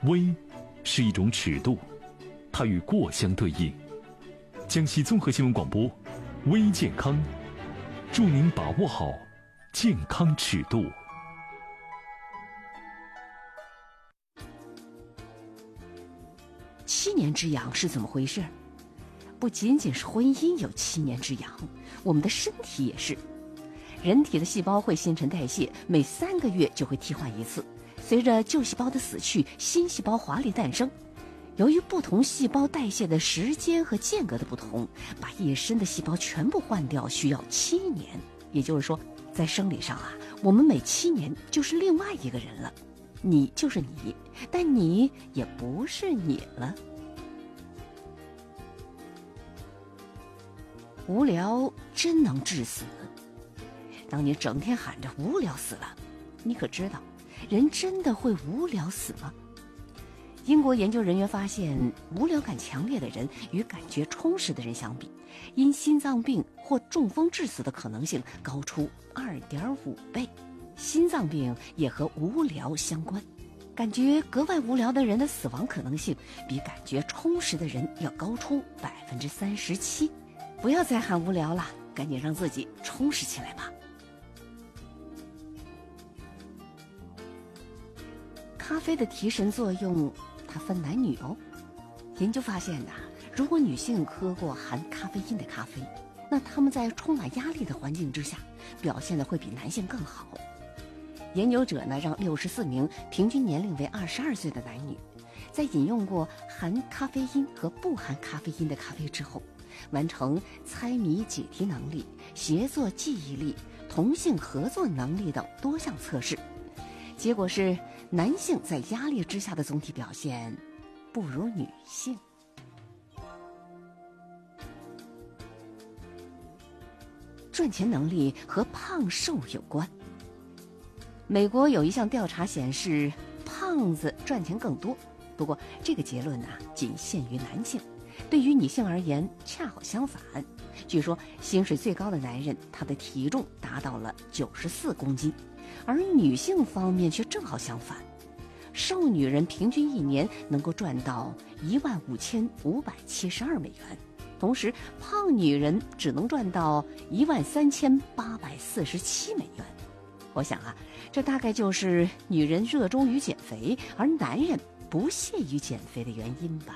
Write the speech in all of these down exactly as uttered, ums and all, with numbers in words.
微是一种尺度，它与过相对应。江西综合新闻广播，微健康，祝您把握好健康尺度。 七年之痒是怎么回事？不仅仅是婚姻有七年之痒，我们的身体也是。人体的细胞会新陈代谢，每三个月就会替换一次。随着旧细胞的死去，新细胞华丽诞生。由于不同细胞代谢的时间和间隔的不同，把一身的细胞全部换掉需要七年。也就是说，在生理上啊，我们每七年就是另外一个人了。你就是你，但你也不是你了。无聊真能致死。当你整天喊着无聊死了，你可知道人真的会无聊死吗？英国研究人员发现，无聊感强烈的人与感觉充实的人相比，因心脏病或中风致死的可能性高出 二点五倍。心脏病也和无聊相关，感觉格外无聊的人的死亡可能性比感觉充实的人要高出 百分之三十七。 不要再喊无聊了，赶紧让自己充实起来吧。咖啡的提神作用它分男女哦。研究发现呐、啊，如果女性喝过含咖啡因的咖啡，那她们在充满压力的环境之下表现的会比男性更好。研究者呢，让六十四名平均年龄为二十二岁的男女，在饮用过含咖啡因和不含咖啡因的咖啡之后，完成猜谜解题能力、协作记忆力、同性合作能力等多项测试。结果是，男性在压力之下的总体表现不如女性。赚钱能力和胖瘦有关。美国有一项调查显示，胖子赚钱更多。不过，这个结论呢、啊，仅限于男性。对于女性而言，恰好相反。据说，薪水最高的男人，他的体重达到了九十四公斤。而女性方面却正好相反，瘦女人平均一年能够赚到一万五千五百七十二美元，同时胖女人只能赚到一万三千八百四十七美元。我想啊，这大概就是女人热衷于减肥，而男人不屑于减肥的原因吧。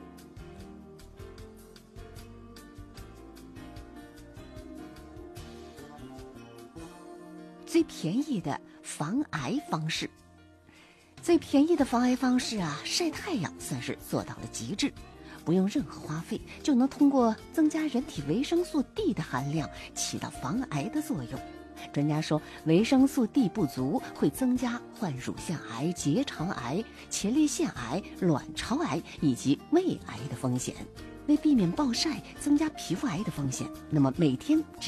最便宜的防癌方式，最便宜的防癌方式啊，晒太阳算是做到了极致，不用任何花费就能通过增加人体维生素 D 的含量起到防癌的作用。专家说，维生素 D 不足会增加患乳腺癌、结肠癌、前列腺癌、卵巢癌以及胃癌的风险。为避免暴晒增加皮肤癌的风险，那么每天只